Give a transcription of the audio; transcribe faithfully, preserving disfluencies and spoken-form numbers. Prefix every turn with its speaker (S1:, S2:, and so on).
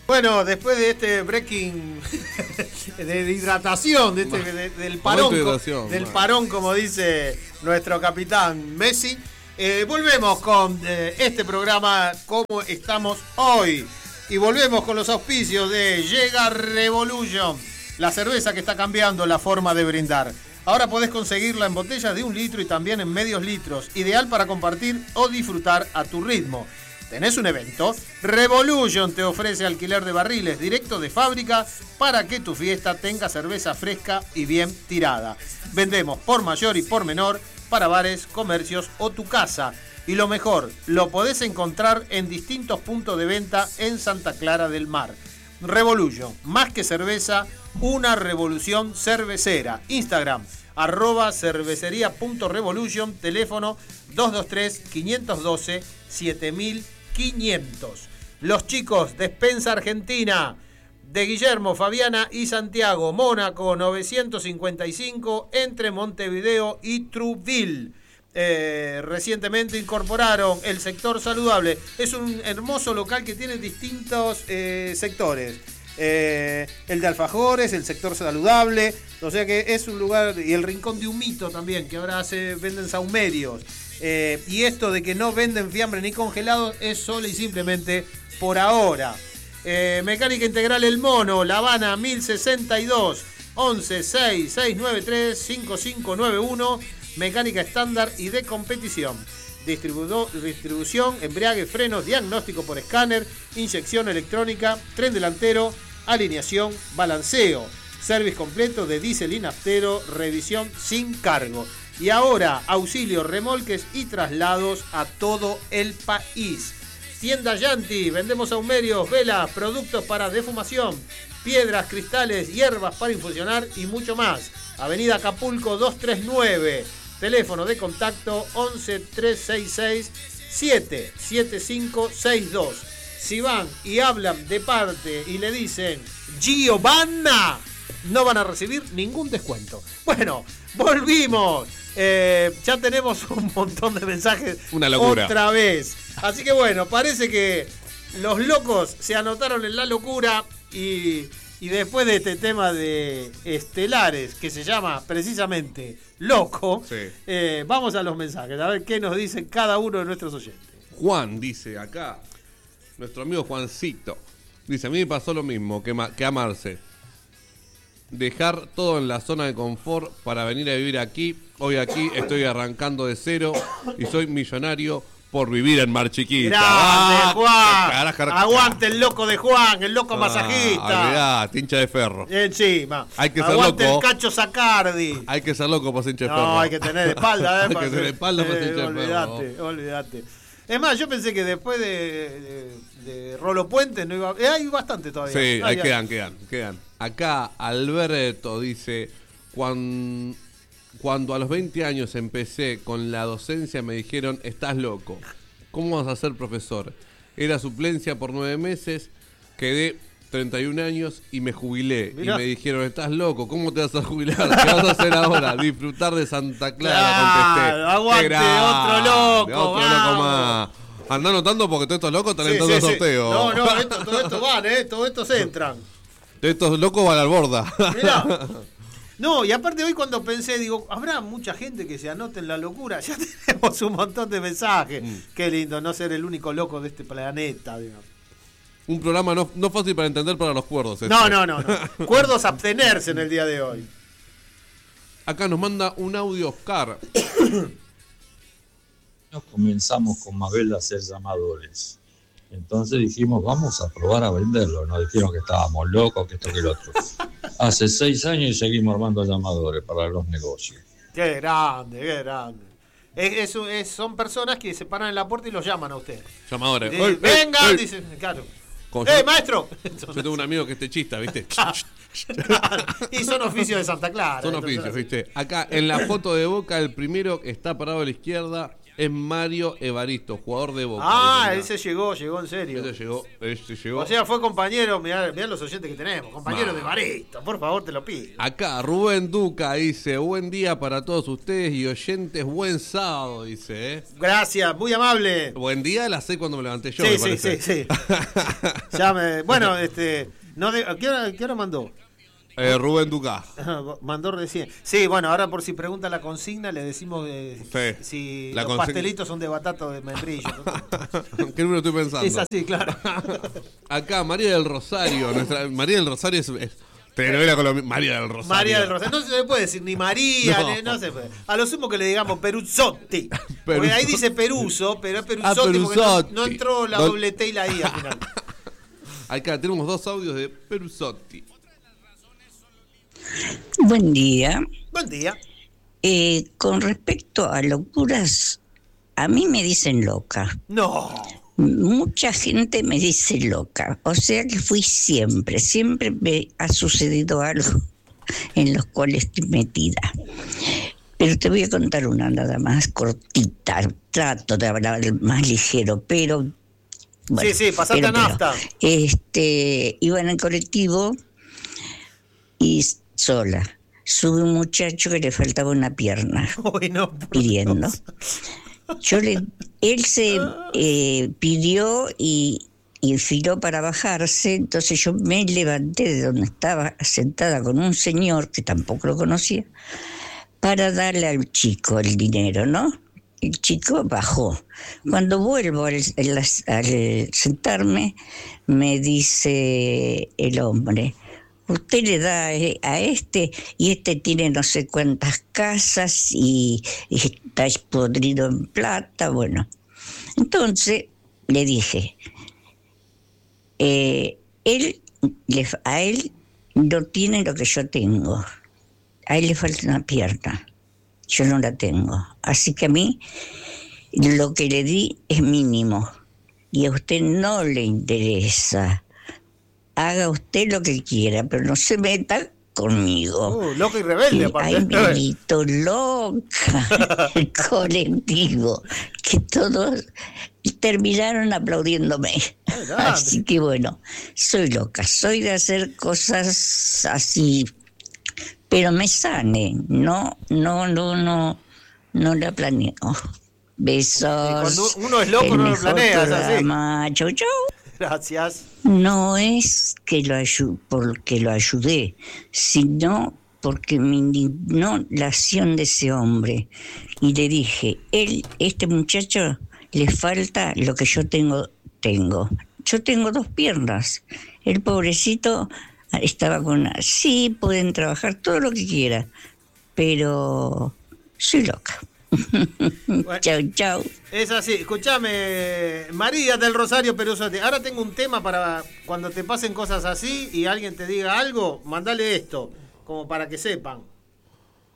S1: Bueno, después de este breaking de hidratación, de este, de, del parón, del parón, como dice nuestro capitán Messi, eh, volvemos con eh, este programa como estamos hoy. Y volvemos con los auspicios de Llega Revolution, la cerveza que está cambiando la forma de brindar. Ahora podés conseguirla en botellas de un litro y también en medios litros, ideal para compartir o disfrutar a tu ritmo. ¿Tenés un evento? Revolution te ofrece alquiler de barriles directo de fábrica para que tu fiesta tenga cerveza fresca y bien tirada. Vendemos por mayor y por menor para bares, comercios o tu casa. Y lo mejor, lo podés encontrar en distintos puntos de venta en Santa Clara del Mar. Revolution, más que cerveza, una revolución cervecera. Instagram, arroba cervecería.revolution, teléfono dos dos tres, cinco uno dos, siete mil quinientos. Los chicos de Despensa Argentina, de Guillermo, Fabiana y Santiago, Mónaco novecientos cincuenta y cinco, entre Montevideo y Trouville. Eh, recientemente incorporaron el sector saludable. Es un hermoso local que tiene distintos eh, sectores. Eh, el de alfajores, el sector saludable. O sea que es un lugar. Y el rincón de Humito también, que ahora se venden saumerios. Eh, y esto de que no venden fiambre ni congelados es solo y simplemente por ahora. Eh, Mecánica Integral El Mono, La Habana mil sesenta y dos, once seis seis nueve tres cinco cinco nueve uno. Mecánica estándar y de competición. Distribu- distribución, embriague, frenos, diagnóstico por escáner, inyección electrónica, tren delantero, alineación, balanceo. Service completo de diésel y naftero, revisión sin cargo. Y ahora, auxilio, remolques y traslados a todo el país. Tienda Yanti, vendemos saumerios, velas, productos para defumación, piedras, cristales, hierbas para infusionar y mucho más. Avenida Acapulco doscientos treinta y nueve. Teléfono de contacto once, trescientos sesenta y seis, siete siete cinco seis dos. Si van y hablan de parte y le dicen Giovanna, no van a recibir ningún descuento. Bueno, volvimos. Eh, ya tenemos un montón de mensajes.
S2: Una locura.
S1: Otra vez. Así que bueno, parece que los locos se anotaron en la locura y, y después de este tema de estelares que se llama precisamente Loco,
S2: sí.
S1: eh, vamos a los mensajes, a ver qué nos dicen cada uno de nuestros oyentes.
S2: Juan dice acá, nuestro amigo Juancito, dice, a mí me pasó lo mismo que, ma- que a Marce. Dejar todo en la zona de confort para venir a vivir aquí. Hoy aquí estoy arrancando de cero y soy millonario por vivir en Mar Chiquita.
S1: ¡Grande,
S2: ¡Ah,
S1: Juan!
S2: carajo!
S1: Aguante el loco de Juan, el loco
S2: Ah,
S1: masajista.
S2: Mirá, hincha de ferro.
S1: Encima.
S2: Hay que ser
S1: Aguante
S2: loco.
S1: el Cacho Sacardi.
S2: Hay que ser loco para ser hincha de
S1: No,
S2: ferro.
S1: hay que tener espalda, ¿eh?
S2: Hay que
S1: para
S2: tener
S1: ser-
S2: espalda para ser
S1: eh,
S2: hincha de ferro.
S1: Olvídate, olvídate. Es más, yo pensé que después de, de, de Rolo Puente no iba. Eh, hay bastante todavía.
S2: Sí,
S1: Hay-
S2: ahí
S1: hay-
S2: quedan, quedan, quedan. Acá Alberto dice, cuando, cuando a los veinte años empecé con la docencia me dijeron, estás loco, ¿cómo vas a ser profesor? Era suplencia por nueve meses, quedé treinta y un años y me jubilé.
S1: Mirá.
S2: Y me dijeron, estás loco, ¿cómo te vas a jubilar? ¿Qué vas a hacer ahora? Disfrutar de Santa Clara,
S1: Claro,
S2: contesté.
S1: aguante,
S2: Qué grande,
S1: otro loco,
S2: Otro loco
S1: vamos.
S2: más. Andá anotando porque todos estos locos están
S1: Sí,
S2: entrando
S1: sí,
S2: al
S1: sí.
S2: sorteo.
S1: No, no, esto, todo esto van, ¿eh? Todo esto se entran.
S2: Estos locos van al borda.
S1: Mirá. No, y aparte hoy cuando pensé, digo, habrá mucha gente que se anote en la locura. Ya tenemos un montón de mensajes.
S2: Mm.
S1: Qué lindo no ser el único loco de este planeta, digamos.
S2: Un programa no, no fácil para entender para los cuerdos. este.
S1: No, no, no, no. Cuerdos abstenerse en el día de hoy.
S2: Acá nos manda un audio Oscar.
S3: Comenzamos con Mabel a hacer llamadores. Entonces dijimos, vamos a probar a venderlo. Nos dijeron que estábamos locos, que esto que lo otro. Hace seis años y seguimos armando llamadores para los negocios.
S1: Qué grande, qué grande. Es, es- es- son personas que se paran en la puerta y los llaman a ustedes.
S2: Llamadores.
S1: Eh,
S2: Ey,
S1: venga,
S2: ey, ey.
S1: dicen, claro.
S2: Como
S1: ¡Eh,
S2: yo-
S1: maestro!
S2: Yo tengo un amigo que es techista, ¿viste?
S1: Y son oficios de Santa Clara.
S2: Son
S1: entonces,
S2: oficios,
S1: así.
S2: ¿viste? Acá en la foto de Boca, el primero que está parado a la izquierda Es Mario Evaristo, jugador de Boca.
S1: Ah, ese llegó, llegó en serio.
S2: Ese llegó, ese llegó.
S1: O sea, fue compañero, mirá, mirá los oyentes que tenemos, compañero de Evaristo, por favor, te lo pido.
S2: Acá, Rubén Duca dice, buen día para todos ustedes y oyentes, buen sábado, dice, ¿eh?
S1: Gracias, muy amable.
S2: Buen día a las seis cuando me levanté yo,
S1: sí,
S2: me
S1: sí,
S2: parece.
S1: sí, sí, ya me, bueno, este, no de, ¿a qué hora, qué hora mandó?
S2: Eh, Rubén Duca.
S1: Mandó recién. Sí, bueno, ahora por si pregunta la consigna, le decimos eh,
S2: sí.
S1: si
S2: la
S1: los
S2: consigna...
S1: pastelitos son de batata o de membrillo.
S2: ¿Qué número estoy pensando?
S1: Es así, claro.
S2: Acá, María del Rosario. Nuestra, María del Rosario es, es telenovela con lo, María del Rosario.
S1: María del Rosario. No se le puede decir ni María, no, ni, no se puede. A lo sumo que le digamos Peruzzotti. Porque ahí dice Peruso, pero es Peruzzotti, ah, Peruzzotti. Porque no, no entró la no... doble T y la I al final.
S2: Acá tenemos dos audios de Peruzzotti.
S4: Buen día.
S1: Buen día.
S4: Eh, con respecto a locuras, a mí me dicen loca.
S1: No.
S4: Mucha gente me dice loca. O sea que fui siempre, siempre me ha sucedido algo en los cuales estoy metida. Pero te voy a contar una nada más cortita. Trato de hablar más ligero, pero...
S1: Bueno, sí, sí, pasate a nafta.
S4: Este, iba en el colectivo y... sola. Sube un muchacho que le faltaba una pierna.
S1: Uy, no,
S4: pidiendo. Yo le, él se eh, pidió y, y filó para bajarse, entonces yo me levanté de donde estaba sentada con un señor que tampoco lo conocía, para darle al chico el dinero, ¿no? El chico bajó. Cuando vuelvo al, al, al sentarme, me dice el hombre: usted le da a este y este tiene no sé cuántas casas y, y está podrido en plata, bueno. Entonces le dije, eh, él, le, a él no tiene lo que yo tengo, a él le falta una pierna, yo no la tengo. Así que a mí lo que le di es mínimo y a usted no le interesa. Haga usted lo que quiera, pero no se meta conmigo.
S1: Uh, loca y rebelde, aparte.
S4: Ay, me grito loca, el colectivo, que todos terminaron aplaudiéndome. Así que bueno, soy loca, soy de hacer cosas así, pero me sane, no, no, no, no, no la planeo. Besos.
S1: Cuando uno es loco no lo planea, es así.
S4: Chau, chau.
S1: Gracias.
S4: No es que lo ayude, porque lo ayudé, sino porque me indignó la acción de ese hombre. Y le dije, él, este muchacho, le falta lo que yo tengo, tengo. Yo tengo dos piernas. El pobrecito estaba con una... Sí, pueden trabajar todo lo que quiera, pero soy loca. Bueno, chau, chau.
S1: Es así, escúchame, María del Rosario Peruzzotti. Ahora tengo un tema para cuando te pasen cosas así y alguien te diga algo, mandale esto, como para que sepan.